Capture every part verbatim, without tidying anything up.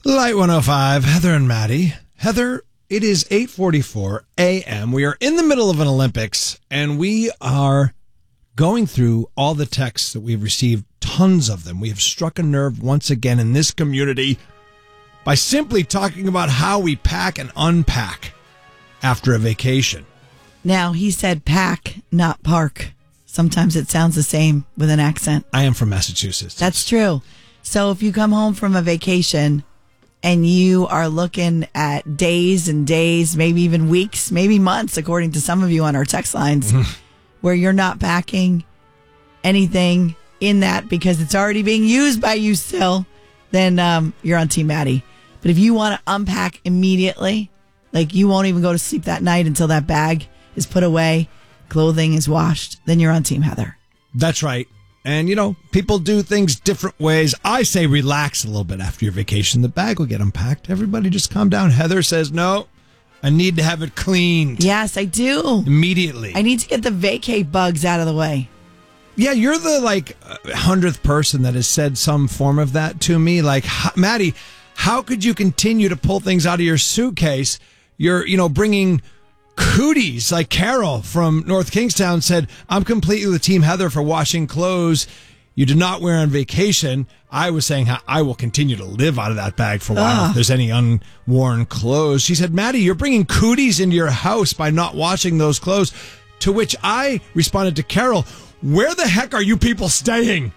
Light one oh five, Heather and Maddie. Heather, it is eight forty-four a.m. We are in the middle of an Olympics, and we are going through all the texts that we've received, tons of them. We have struck a nerve once again in this community by simply talking about how we pack and unpack after a vacation. Now, he said pack, not park. Sometimes it sounds the same with an accent. I am from Massachusetts. That's true. So if you come home from a vacation and you are looking at days and days, maybe even weeks, maybe months, according to some of you on our text lines, where you're not packing anything in that because it's already being used by you still, then um, you're on Team Maddie. But if you want to unpack immediately, like you won't even go to sleep that night until that bag is put away, clothing is washed, then you're on Team Heather. That's right. And, you know, people do things different ways. I say relax a little bit after your vacation. The bag will get unpacked. Everybody just calm down. Heather says, no, I need to have it cleaned. Yes, I do. Immediately. I need to get the vacay bugs out of the way. Yeah, you're the, like, hundredth person that has said some form of that to me. Like, Maddie, how could you continue to pull things out of your suitcase? You're, you know, bringing cooties. Like Carol from North Kingstown said, I'm completely with Team Heather for washing clothes you did not wear on vacation. I was saying how I will continue to live out of that bag for a while Ugh. if there's any unworn clothes. She said, Maddie, you're bringing cooties into your house by not washing those clothes. To which I responded to Carol, where the heck are you people staying?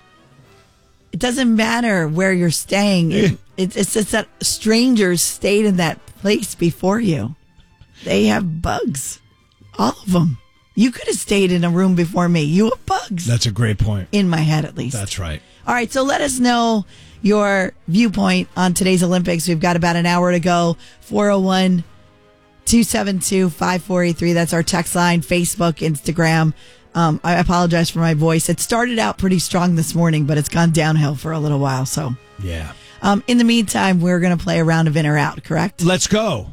It doesn't matter where you're staying. It, it, it's just that strangers stayed in that place before you. They have bugs. All of them. You could have stayed in a room before me. You have bugs. That's a great point. In my head, at least. That's right. All right, so let us know your viewpoint on today's Olympics. We've got about an hour to go. four oh one, two seven two, five four eight three. That's our text line, Facebook, Instagram. Um, I apologize for my voice. It started out pretty strong this morning, but it's gone downhill for a little while. So, yeah. Um, in the meantime, we're going to play a round of in or out, correct? Let's go.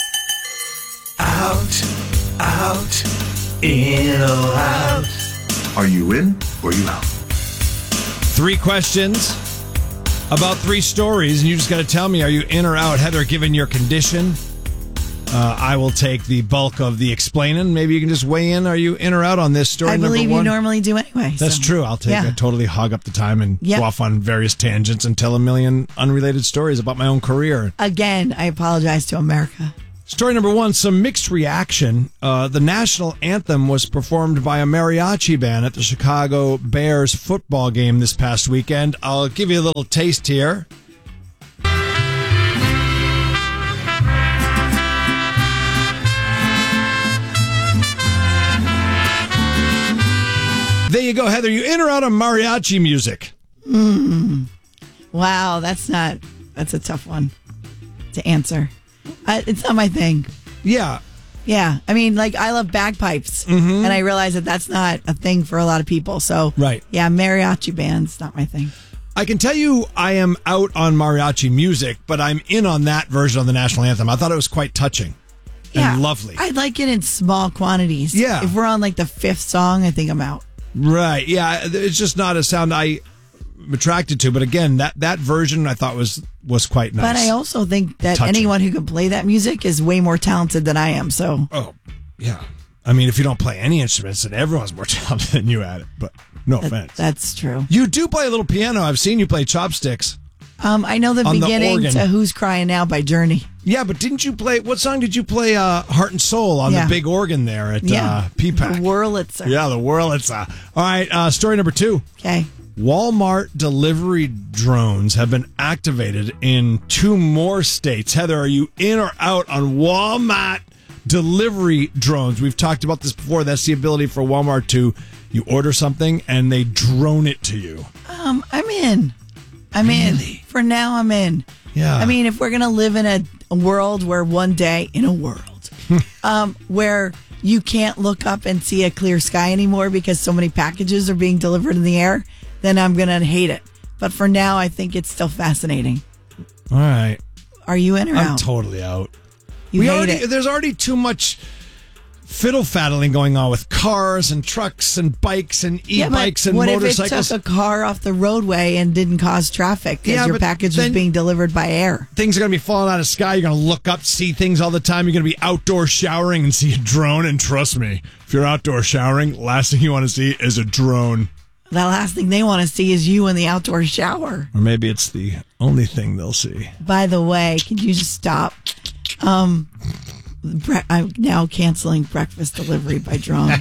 Out, out, in or out. Are you in or you out? Three questions about three stories, and you just got to tell me, are you in or out? Heather, given your condition, uh, I will take the bulk of the explaining. Maybe you can just weigh in. Are you in or out on this story? I believe you normally do anyway. That's so. true. I'll take yeah. it. Totally hog up the time and yep. go off on various tangents and tell a million unrelated stories about my own career. Again, I apologize to America. Story number one, some mixed reaction. Uh, the national anthem was performed by a mariachi band at the Chicago Bears football game this past weekend. I'll give you a little taste here. There you go, Heather. You in or out of mariachi music? Mm. Wow, that's not, that's a tough one to answer. Uh, it's not my thing. Yeah. Yeah. I mean, like, I love bagpipes. Mm-hmm. And I realize that that's not a thing for a lot of people. So, right. yeah, mariachi band's not my thing. I can tell you I am out on mariachi music, but I'm in on that version of the national anthem. I thought it was quite touching yeah, and lovely. I'd like it in small quantities. Yeah. If we're on, like, the fifth song, I think I'm out. Right. Yeah. It's just not a sound I... attracted to, but again, that that version I thought was was quite nice. But I also think that Touching. anyone who can play that music is way more talented than I am. So, oh yeah, I mean, if you don't play any instruments, then everyone's more talented than you at it. But no that, offense, that's true. You do play a little piano. I've seen you play chopsticks. Um, I know the on beginning the to "Who's Crying Now" by Journey. Yeah, but didn't you play? What song did you play? Uh, "Heart and Soul" on yeah. the big organ there at yeah. uh, P PAC. The Wurlitzer. Yeah, the Wurlitzer. All right, uh, story number two. Okay. Walmart delivery drones have been activated in two more states. Heather, are you in or out on Walmart delivery drones? We've talked about this before. That's the ability for Walmart to, you order something and they drone it to you. Um, I'm in. I'm really? in. For now, I'm in. Yeah. I mean, if we're going to live in a, a world where one day, in a world, um, where you can't look up and see a clear sky anymore because so many packages are being delivered in the air, then I'm going to hate it. But for now, I think it's still fascinating. All right. Are you in or I'm out? totally out. You we hate already, it. There's already too much fiddle faddling going on with cars and trucks and bikes and e-bikes yeah, and what motorcycles. What if it took a car off the roadway and didn't cause traffic because Yeah, your but package was then- being delivered by air? Things are going to be falling out of the sky. You're going to look up, see things all the time. You're going to be outdoor showering and see a drone. And trust me, if you're outdoor showering, last thing you want to see is a drone. The last thing they want to see is you in the outdoor shower. Or maybe it's the only thing they'll see. By the way, can you just stop? Um, bre- I'm now canceling breakfast delivery by drone.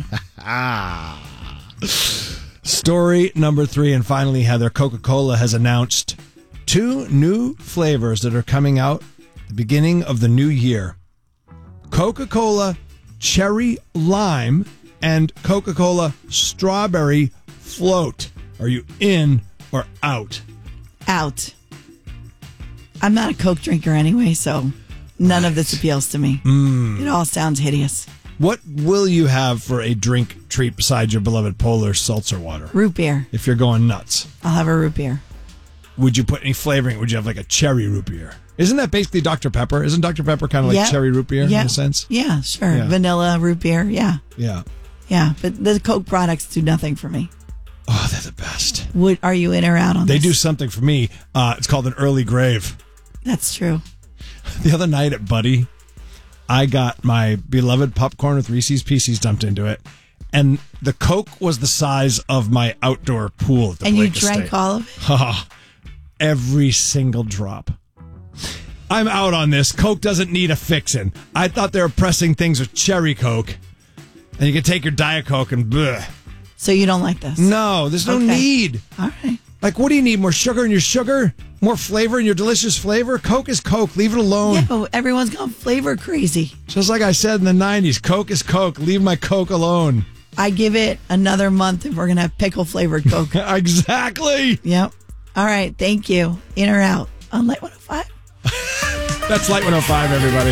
Story number three, and finally, Heather, Coca-Cola has announced two new flavors that are coming out at the beginning of the new year. Coca-Cola Cherry Lime and Coca-Cola Strawberry Float. Are you in or out? Out. I'm not a Coke drinker anyway, so none Right. of this appeals to me. Mm. It all sounds hideous. What will you have for a drink treat besides your beloved Polar seltzer water? Root beer. If you're going nuts. I'll have a root beer. Would you put any flavoring? Would you have like a cherry root beer? Isn't that basically Doctor Pepper? Isn't Doctor Pepper kind of like Yep. cherry root beer Yep. in a sense? Yeah, sure. Yeah. Vanilla root beer. Yeah. Yeah. Yeah. But the Coke products do nothing for me. Oh, they're the best. Would Are you in or out on They this? do something for me. Uh, it's called an early grave. That's true. The other night at Buddy, I got my beloved popcorn with Reese's Pieces dumped into it, and the Coke was the size of my outdoor pool at the And you Blake drank Estate. all of it? Oh, every single drop. I'm out on this. Coke doesn't need a fixin'. I thought they were pressing things with cherry Coke, and you can take your Diet Coke and bleh. So you don't like this? No, there's no Okay. need. All right. Like, what do you need? More sugar in your sugar? More flavor in your delicious flavor? Coke is Coke. Leave it alone. Yeah, but everyone's gone flavor crazy. Just like I said in the nineties, Coke is Coke. Leave my Coke alone. I give it another month and we're going to have pickle flavored Coke. Exactly. Yep. All right. Thank you. In or out on Light one oh five? That's Light one oh five, everybody.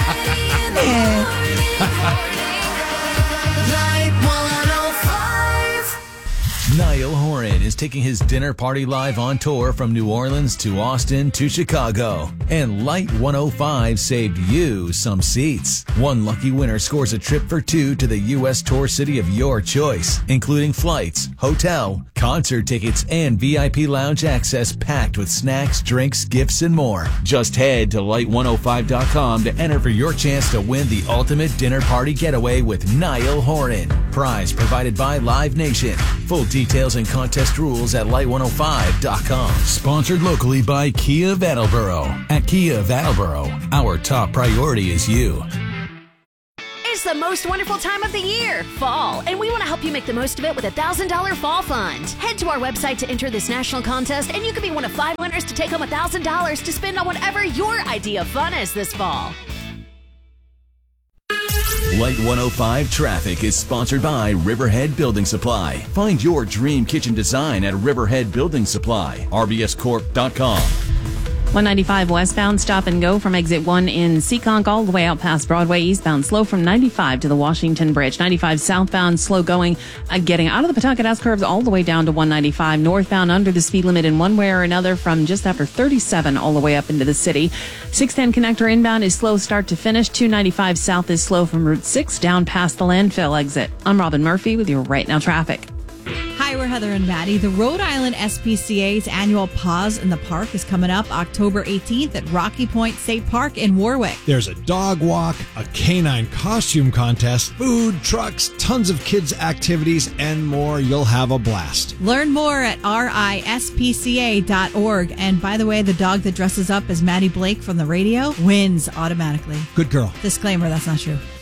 Yeah. Niall Horan is taking his dinner party live on tour from New Orleans to Austin to Chicago. And Light one oh five saved you some seats. One lucky winner scores a trip for two to the U S tour city of your choice, including flights, hotel, concert tickets, and V I P lounge access packed with snacks, drinks, gifts, and more. Just head to light one oh five dot com to enter for your chance to win the ultimate dinner party getaway with Niall Horan. Prize provided by Live Nation. Full details and contest rules at light one oh five dot com. Sponsored locally by Kia of Attleboro. At Kia of Attleboro, our top priority is you. It's the most wonderful time of the year, fall, and we want to help you make the most of it with a one thousand dollars fall fund. Head to our website to enter this national contest, and you could be one of five winners to take home one thousand dollars to spend on whatever your idea of fun is this fall. Light one oh five Traffic is sponsored by Riverhead Building Supply. Find your dream kitchen design at Riverhead Building Supply. R B S corp dot com. one ninety-five westbound, stop and go from exit one in Seekonk all the way out past Broadway. Eastbound, slow from ninety-five to the Washington Bridge. ninety-five southbound, slow going, uh, getting out of the Pawtucket S curves all the way down to one ninety-five. Northbound, under the speed limit in one way or another from just after thirty-seven all the way up into the city. six ten connector inbound is slow start to finish. two ninety-five south is slow from Route six down past the landfill exit. I'm Robin Murphy with your Right Now Traffic. Hi, we're Heather and Maddie. The Rhode Island S P C A's annual Paws in the Park is coming up October eighteenth at Rocky Point State Park in Warwick. There's a dog walk, a canine costume contest, food, trucks, tons of kids' activities, and more. You'll have a blast. Learn more at R I S P C A dot org. And by the way, the dog that dresses up as Maddie Blake from the radio wins automatically. Good girl. Disclaimer, that's not true.